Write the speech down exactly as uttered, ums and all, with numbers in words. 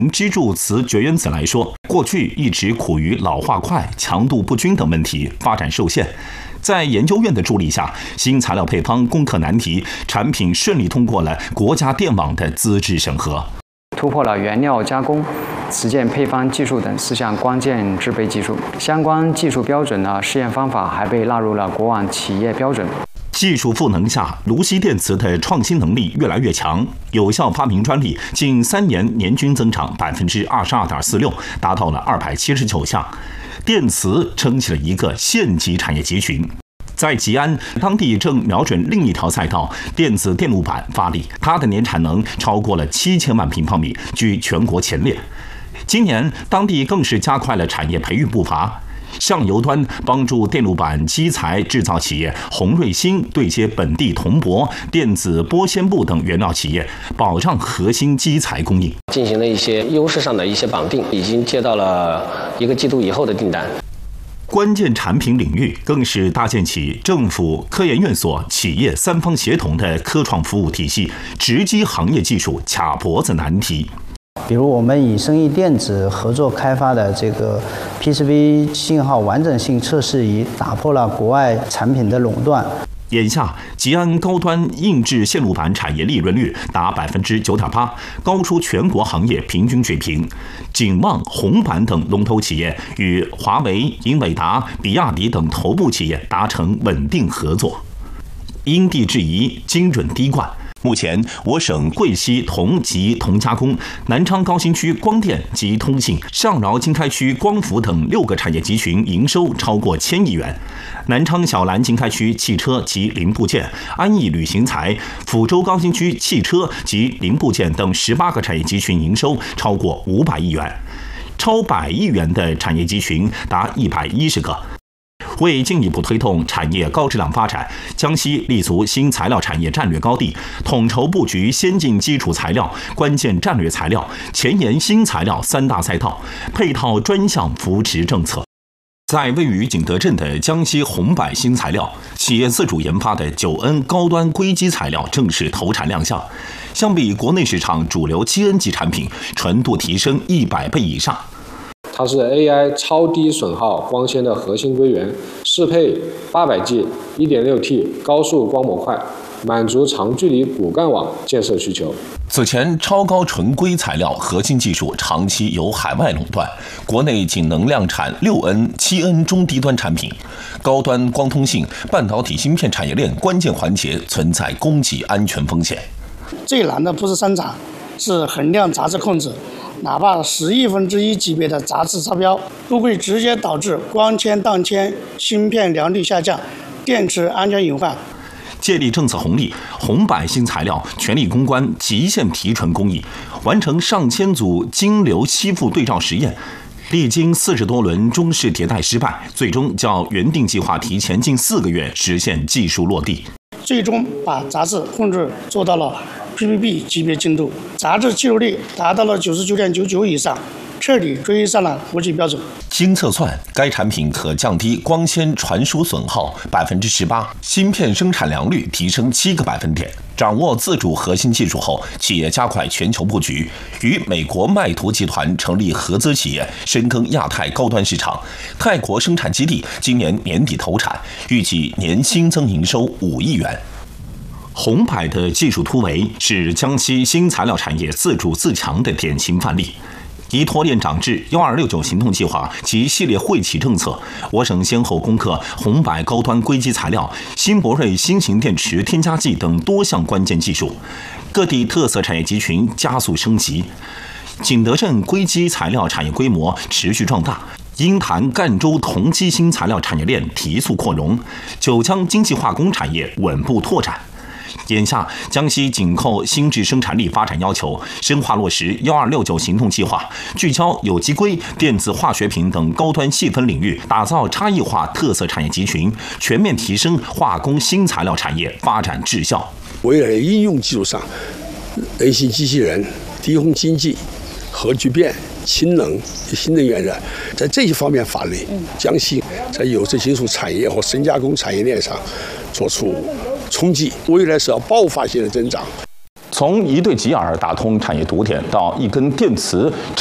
支柱磁绝缘子来说，过去一直苦于老化快、强度不均等问题，发展受限。在研究院的助力下，新材料配方攻克难题，产品顺利通过了国家电网的资质审核， 突破了原料加工、磁键配方技术等四项关键制备技术。相关技术标准的试验方法还被纳入了国网企业标准。 技术赋能下，卢锡电磁的创新能力越来越强，有效发明专利近三年年均增长百分之二十二点四六，达到了二百七十九项。电磁撑起了一个县级产业集群。在吉安，当地正瞄准另一条赛道——电子电路板发力，它的年产能超过了七千万平方米，居全国前列。今年，当地更是加快了产业培育步伐。上游端帮助电路板基材制造企业宏瑞芯对接本地铜箔、电子玻纤布等原料企业，保障核心基材供应， 进行了一些优势上的一些绑定，已经接到了一个季度以后的订单。 关键产品领域更是搭建起政府、科研院所、企业三方协同的科创服务体系，直击行业技术卡脖子难题。 比如我们与生意电子合作开发的这个 P C B 信号完整性测试仪，打破了国外产品的垄断。 眼下，吉安高端硬质线路板产业利润率达百分之九点八，高出全国行业平均水平。景旺、红板等龙头企业与华为、英伟达、比亚迪等头部企业达成稳定合作，因地制宜，精准滴灌。目前，我省贵溪铜及铜加工、南昌高新区光电及通信、上饶经开区光伏等六个产业集群营收超过千亿元。南昌小兰经开区汽车及零部件、安义旅行材、抚州高新区汽车及零部件等十八个产业集群营收超过五百亿元，超百亿元的产业集群达一百一十个。为进一步推动产业高质量发展，江西立足新材料产业战略高地，统筹布局先进基础材料、关键战略材料、前沿新材料三大赛道，配套专项扶持政策。在位于景德镇的江西红柏新材料，企业自主研发的九恩高端硅基材料正式投产亮相，相比国内市场主流七恩级产品，纯度提升一百倍以上。 它是 A I 超低损耗光纤的核心硅源，适配八百 G、一点六 T 高速光模块，满足长距离骨干网建设需求。 此前，超高纯硅材料核心技术长期由海外垄断，国内仅能量产六恩、七恩中低端产品，高端光通信、半导体芯片产业链关键环节存在供给安全风险。 最难的不是生产，是衡量杂质控制。哪怕十亿分之一级别的杂质超标，都会直接导致光纤荡铅、芯片良率下降、电池安全隐患。 借力政策红利，红柏新材料全力攻关极限提纯工艺，完成上千组晶流吸附对照实验。历经四十多轮中试迭代失败，最终较原定计划提前近四个月实现技术落地， 最终把杂质控制做到了 P P B 级别精度，杂质记录率达到了九十九点九九以上，彻底追上了国际标准。 经测算，该产品可降低光纤传输损耗百分之十八，芯片生产良率提升七个百分点。掌握自主核心技术后，企业加快全球布局，与美国麦图集团成立合资企业，深耕亚太高端市场。泰国生产基地今年年底投产，预计年新增营收五亿元。红柏的技术突围是江西新材料产业自主自强的典型范例。依托链长制、幺二六九行动计划及系列惠企政策，我省先后攻克红柏高端硅基材料、新博瑞新型电池添加剂等多项关键技术，各地特色产业集群加速升级。景德镇硅基材料产业规模持续壮大，鹰潭赣州铜基新材料产业链提速扩容，九江精细化工产业稳步拓展。眼下，江西紧扣新质生产力发展要求，深化落实幺二六九行动计划，聚焦有机硅、电子化学品等高端细分领域，打造差异化特色产业集群，全面提升化工新材料产业发展质效。 为了应用技术上，人形机器人、低空经济、核聚变、氢能、新能源的，在这些方面发力，江西在有色金属产业和深加工产业链上做出冲击，未来是要爆发性的增长。 从一对吉尔打通产业堵点，到一根电磁